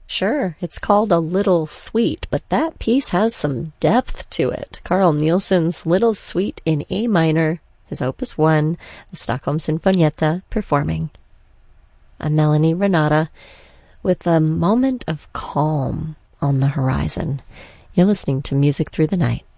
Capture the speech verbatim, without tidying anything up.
Sure, it's called A Little Suite, but that piece has some depth to it. Carl Nielsen's Little Suite in A minor, his Opus one, the Stockholm Sinfonietta, performing. I'm Melanie Renata with a moment of calm on the horizon. You're listening to Music Through the Night.